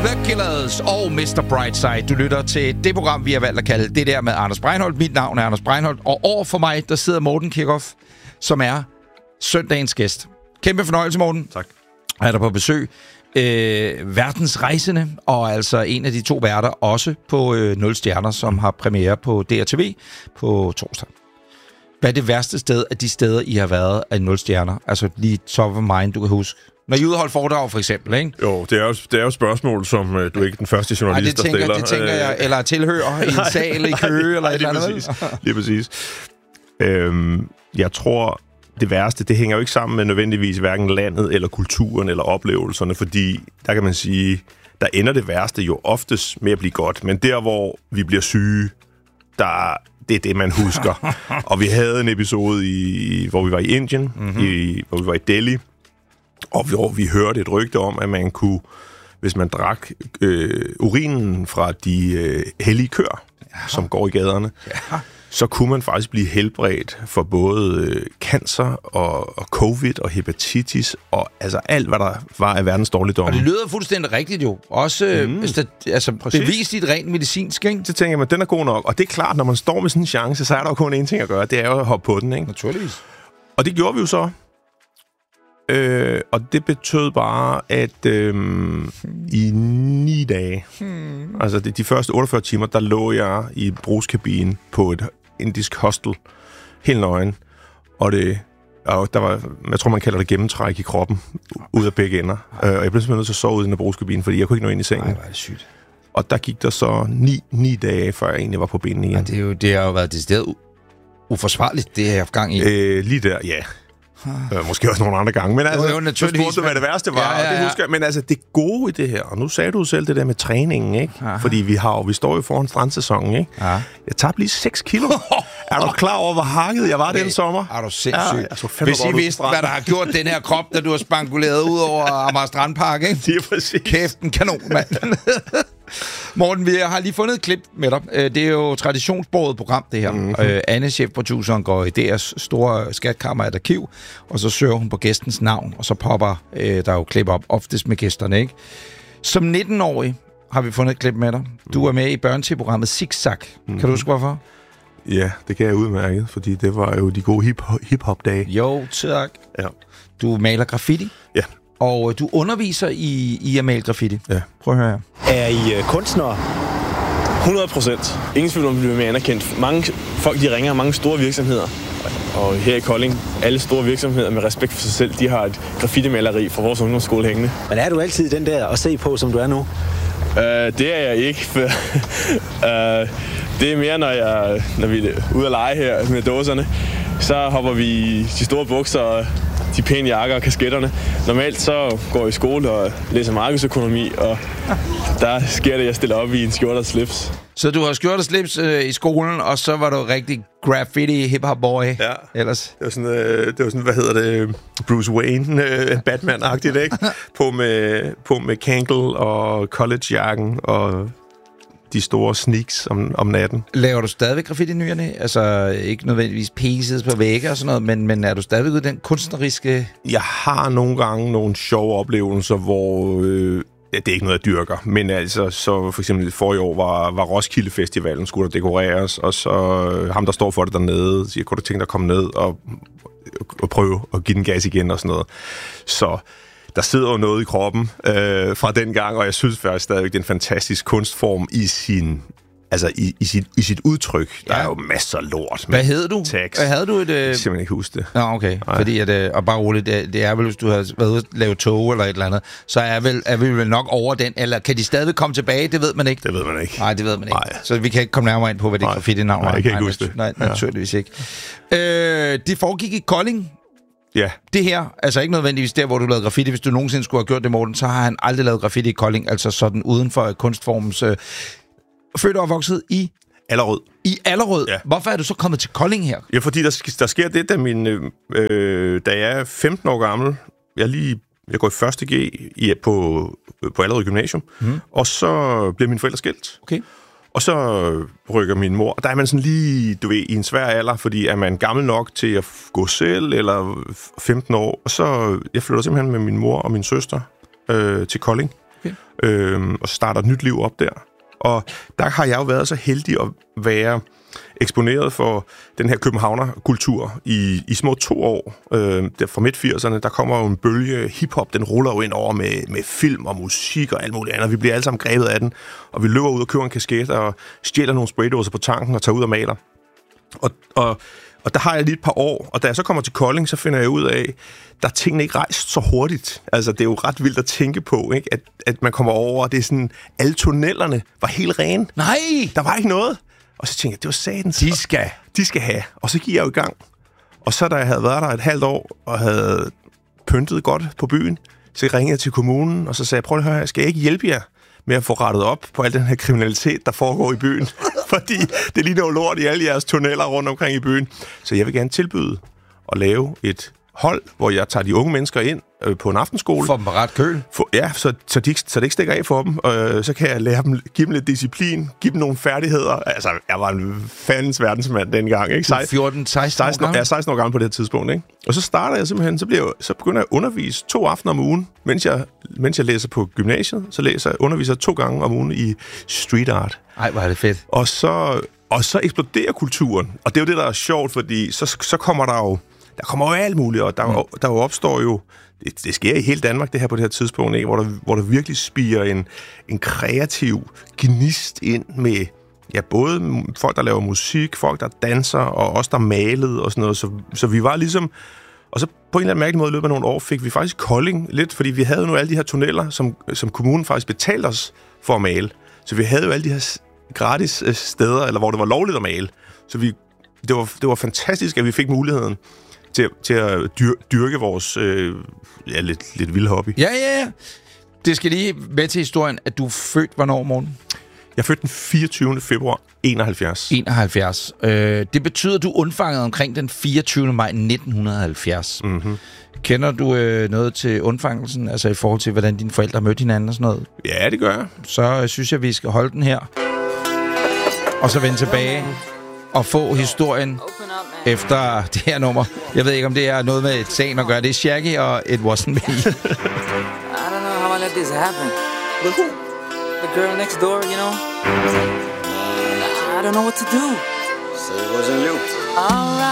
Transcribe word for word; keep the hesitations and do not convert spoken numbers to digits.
The Killers og mister Brightside. Du lytter til det program, vi har valgt at kalde det der med Anders Breinholt. Mit navn er Anders Breinholt, og over for mig, der sidder Morten Kirchhoff, som er søndagens gæst. Kæmpe fornøjelse, Morten. Tak. Er der på besøg. Øh, verdensrejsende, og altså en af de to værter også på øh, nul stjerner, som har premiere på D R T V på torsdag. Hvad er det værste sted af de steder, I har været af nul stjerner? Altså lige top of mind, du kan huske. Når I udholder foredrag, for eksempel, ikke? Jo, det er jo, det er jo et spørgsmål, som øh, du er ikke den første journalist, Ej, det tænker, der stiller. det tænker jeg. Eller tilhører i en sal i Køge, eller et eller andet. Præcis. Lige præcis. Øhm, jeg tror, det værste, det hænger jo ikke sammen med nødvendigvis hverken landet, eller kulturen, eller oplevelserne, fordi der kan man sige, der ender det værste jo oftest med at blive godt. Men der, hvor vi bliver syge, der... Det er det, man husker. Og vi havde en episode, i, hvor vi var i Indien, mm-hmm. i, hvor vi var i Delhi, og hvor vi hørte et rygte om, at man kunne, hvis man drak øh, urinen fra de øh, hellige køer, ja. som går i gaderne, ja. så kunne man faktisk blive helbredt for både øh, cancer og, og covid og hepatitis og altså alt, hvad der var af verdens dårligdomme. Og det lyder fuldstændig rigtigt jo. Også mm. øh, altså, bevist i et rent medicinsk, ikke? Så tænker jeg, at den er god nok. Og det er klart, når man står med sådan en chance, så er der jo kun én ting at gøre. Det er jo at hoppe på den, ikke? Naturligvis. Og det gjorde vi jo så. Øh, og det betød bare, at øh, hmm. i ni dage, hmm. altså de, de første otteogfyrre timer, der lå jeg i brugskabinen på et indisk hostel, helt nøgen. Og det, og der var, jeg tror, man kalder det gennemtræk i kroppen, ud af begge ender. Øh, og jeg blev simpelthen nødt til at sove ude i den brugskabinen, fordi jeg kunne ikke nå ind i sengen. Nej, var det sygt. Og der gik der så ni, ni dage, før jeg egentlig var på benene igen. Ja, det, er jo, det har jo været decideret u- uforsvarligt, det har jeg haft gang i. Øh, lige der, ja. Øh, måske også nogle andre gange, men altså, jo, jo, du spurgte, hvad det værste var, ja, ja, ja. Og det husker jeg. Men altså, det gode i det her, og nu sagde du selv det der med træningen, ikke? Aha. Fordi vi har vi står jo foran strandsæsonen, ikke? Ja. Jeg tabte lige seks kilo. Er du klar over, hvor hakket jeg var okay. den sommer? Er du sindssyg? Ja, hvis I vidste, hvad der har gjort den her krop, da du har spankuleret ud over Amager Strandpark, ikke? Det er præcis. Kæft, en kanon, mand. Morten, vi har lige fundet et klip med dig. Det er jo traditionsbordet program, det her. Mm-hmm. Anne, chefproduceren, går i D R's store skatkammer et arkiv, og så søger hun på gæstens navn, og så popper øh, der jo klip op, oftest med gæsterne, ikke? Som nitten-årig har vi fundet et klip med dig. Du er med i børne-tv-programmet Zigzag. Mm-hmm. Kan du huske, hvorfor? Ja, det kan jeg udmærket, fordi det var jo de gode hip- hip-hop-dage. Jo, tak. Ja. Du maler graffiti. Ja. Og du underviser i, i at male graffiti. Ja. Prøv at høre her. Er I uh, kunstnere? hundrede procent. Ingen tvivl om, at bliver mere anerkendt. Mange folk, de ringer mange store virksomheder. Og her i Kolding, alle store virksomheder med respekt for sig selv, de har et graffiti-maleri fra vores ungdomsskole hængende. Men er du altid den der at se på, som du er nu? Uh, det er jeg ikke. For, uh, det er mere, når, jeg, når vi er ude at lege her med dåserne. Så hopper vi i de store bukser og de pæne jakker og kasketterne. Normalt så går jeg i skole og læser markedsøkonomi, og der sker det, at jeg stiller op i en skjorte og slips. Så du har skjorte og slips øh, i skolen, og så var du rigtig graffiti hip-hop boy. Ja. Ellers. Det var sådan, øh, det var sådan, hvad hedder det, Bruce Wayne, øh, Batman-agtigt, ikke? På med, på med Kangol og collegejakken og de store sneaks om, om natten. Laver du stadigvæk graffiti nyerne? Altså ikke nødvendigvis pieces på vægge og sådan noget, men, men er du stadigvæk ude den kunstneriske... Jeg har nogle gange nogle sjove oplevelser, hvor... Øh, ja, det er ikke noget, jeg dyrker, men altså, så for eksempel forrige år var, var Roskilde Festivalen, skulle der dekoreres, og så øh, ham, der står for det dernede, siger, kunne du tænke dig at komme ned og, og prøve at give den gas igen og sådan noget. Så der sidder jo noget i kroppen øh, fra den gang, og jeg synes faktisk stadigvæk, det er en fantastisk kunstform i sin... Altså i, i, sit, i sit udtryk. Der ja. er jo masser af lort. Hvad hed du? Tekst. Hvad havde du et... Øh... Jeg kan simpelthen ikke huske det. Nå, okay. Nej. Fordi at... Øh, og bare roligt, det, det er vel, hvis du har været ude at lave tog eller et eller andet, så er, vel, er vi vel nok over den. Eller kan de stadig komme tilbage? Det ved man ikke. Det ved man ikke. Nej, det ved man ikke. Nej. Så vi kan ikke komme nærmere ind på, hvad det er graffiti-navn. Nej, jeg kan ikke huske det. Nej, naturligvis ja. ikke. Øh, det foregik i Kolding. Ja. Det her, altså ikke nødvendigvis der, hvor du lavede graffiti. Hvis du nogensinde skulle have gjort det, Morten, så har han aldrig lavet graffiti i Kolding. Altså sådan uden for kunstformens... Øh, født og opvokset i... Allerød. I Allerød? Ja. Hvorfor er du så kommet til Kolding her? Ja, fordi der, der sker det, da, min, øh, da jeg er femten år gammel, jeg, lige, jeg går i første G i, på, på Allerød Gymnasium, mm. og så bliver mine forældre skilt. Okay. Og så rykker min mor, og der er man sådan lige, du ved, i en svær alder, fordi er man gammel nok til at gå selv, eller femten år, og så jeg flytter simpelthen med min mor og min søster øh, til Kolding. Okay. øh, og starter et nyt liv op der. Og der har jeg jo været så heldig at være eksponeret for den her københavnerkultur i, i små to år. Øh, der fra midt firserne, der kommer jo en bølge hiphop, den ruller jo ind over med, med film og musik og alt muligt andet. Vi bliver alle sammen grebet af den, og vi løber ud og køber en kasket og stjæler nogle spraydåser på tanken og tager ud og maler. Og, og, og der har jeg lige et par år, og da jeg så kommer til Kolding, så finder jeg ud af, der er tingene ikke rejst så hurtigt. Altså, det er jo ret vildt at tænke på, ikke? At, at man kommer over, og det er sådan, alle tunnelerne var helt rene. Nej! Der var ikke noget. Og så tænkte jeg, det var satans. De skal. De skal have. Og så gik jeg jo i gang. Og så da jeg havde været der et halvt år, og havde pyntet godt på byen, så ringede jeg til kommunen, og så sagde jeg, prøv at høre, skal jeg ikke hjælpe jer med at få rettet op på al den her kriminalitet, der foregår i byen? Fordi det ligner jo lort i alle jeres tunneller rundt omkring i byen. Så jeg vil gerne tilbyde at lave et hold, hvor jeg tager de unge mennesker ind øh, på en aftenskole. For dem på ret køl. For, ja, så, så, de, så det ikke stikker af for dem. Øh, så kan jeg lære dem, give dem lidt disciplin, give dem nogle færdigheder. Altså, jeg var en fandens verdensmand dengang, ikke? fjorten seksten år gammel? Ja, seksten år gammel på det her tidspunkt, ikke? Og så starter jeg simpelthen, så, bliver jeg, så begynder jeg at undervise to aftener om ugen, mens jeg, mens jeg læser på gymnasiet. Så læser jeg, underviser to gange om ugen i street art. Ej, hvor er det fedt. Og så, og så eksploderer kulturen. Og det er jo det, der er sjovt, fordi så, så kommer der jo Der kommer jo alt muligt, og der, mm. der jo opstår jo... Det, det sker i hele Danmark, det her på det her tidspunkt, ikke? Hvor, der, hvor der virkelig spiger en, en kreativ gnist ind med ja, både folk, der laver musik, folk, der danser, og os, der malede og sådan noget. Så, så vi var ligesom... Og så på en eller anden mærkelig måde i løbet af nogle år fik vi faktisk Kolding lidt, fordi vi havde nu alle de her tunneller, som, som kommunen faktisk betalte os for at male. Så vi havde jo alle de her gratis steder, eller hvor det var lovligt at male. Så vi, det, var, det var fantastisk, at vi fik muligheden til, til at dyr, dyrke vores øh, ja, lidt, lidt vilde hobby. Ja, ja, ja. Det skal lige med til historien, at du er født hvornår, Morten? Jeg er født den fireogtyvende februar enoghalvfjerds. enoghalvfjerds. Øh, det betyder, at du er undfanget omkring den fireogtyvende maj nitten halvfjerds. Mm-hmm. Kender du øh, noget til undfangelsen, altså i forhold til, hvordan dine forældre mødte hinanden og sådan noget? Ja, det gør jeg. Så øh, synes jeg, vi skal holde den her. Og så vende tilbage og få historien efter det her nummer. Jeg ved ikke, om det er noget med et sagen at gøre. Det er Shaggy og It Wasn't Me. I don't know how I let this happen. But who? The girl next door, you know? I don't know what to do. So it wasn't you. All right.